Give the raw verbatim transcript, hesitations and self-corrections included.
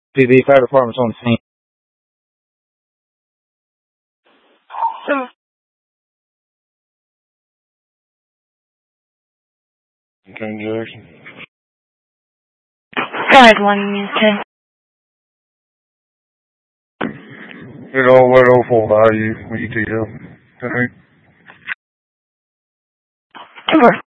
P B Fire Department's on the scene. Okay, Jackson. Five one Houston. You know what oh four value when you T L. Okay. Sure.